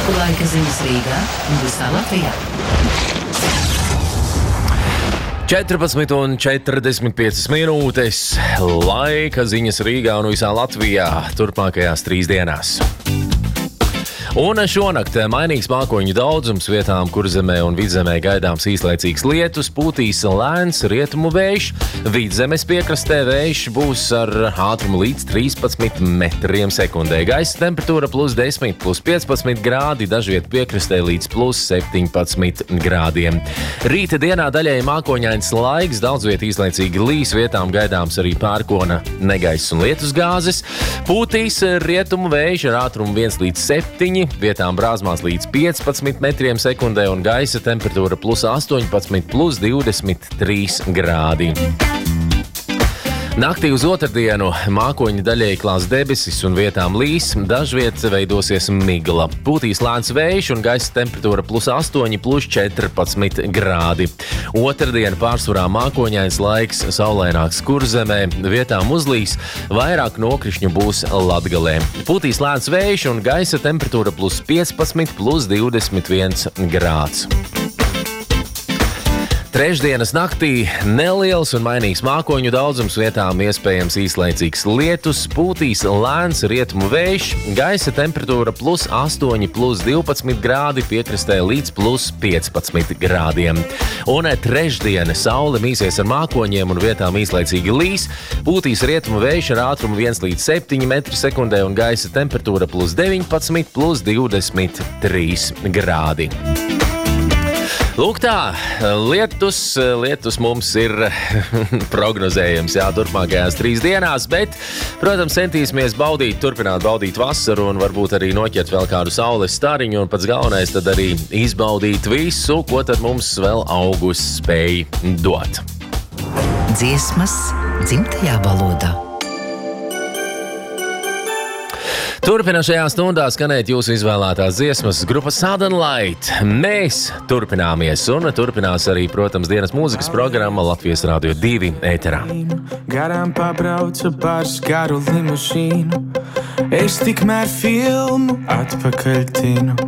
Laika ziņas Rīgā un visā Latvijā. 14:45 minūtes. Laika ziņas Rīgā un visā Latvijā turpmākajās 3 dienās. Un šonakt mainīgs mākoņu daudzums vietām, kur zemē un vidzemē gaidāms īslaicīgs lietus, pūtīs lēns rietumu vējš. Vidzemes piekrastē vējš būs ar ātrumu līdz 13 metriem sekundē. Gaisa temperatūra +10, +15 grādi, dažviet piekrastē līdz +17 grādiem. Rīta dienā daļēji mākoņains laiks, daudzviet īslaicīgi līs, vietām gaidāms arī pērkona negaiss un lietus gāzes. Pūtīs rietumu vējš ar ātrumu 1 līdz 7. Vietām brāzmās līdz 15 metriem sekundē un gaisa temperatūra +18, +23 grādi. Naktī uz otrdienu mākoņi daļēji klās debesis un vietām līs, dažviet veidosies migla. Pūtīs lēns vējš un gaisa temperatūra +8, +14 grādi. Otrdien pārsvarā mākoņains laiks, saulaināks Kurzemē, vietām uzlīs, vairāk nokrišņu būs Latgalē. Pūtīs lēns vējš un gaisa temperatūra +15, +21 grāds. Trešdienas naktī neliels un mainīgs mākoņu daudzums, vietām iespējams īslaicīgs lietus, pūtīs lēns rietumu vējš, gaisa temperatūra +8, +12 grādi, piekrastē līdz +15 grādiem. Un trešdiena saule mīsies ar mākoņiem un vietām īslaicīgi līs, pūtīs rietumu vējš ar ātrumu 1 līdz 7 metri sekundē un gaisa temperatūra +19, +23 grādi. Lūk tā, lietus mums ir prognozējams, turpmākajās 3 dienās, bet, protams, centīsimies turpināt baudīt vasaru un varbūt arī noķert vēl kādu saules stariņu un pats galvenais tad arī izbaudīt visu, ko tad mums vēl augusts spēj dot. Dziesmas dzimtajā valodā. Turpina šajā stundā skanēt jūsu izvēlētās dziesmas grupa Southern Light. Mēs turpināmies un turpinās arī, protams, dienas mūzikas programma Latvijas Radio 2 ēterā. Garām pabrauca par skaru limušīnu, es tikmēr filmu atpakaļ tinu.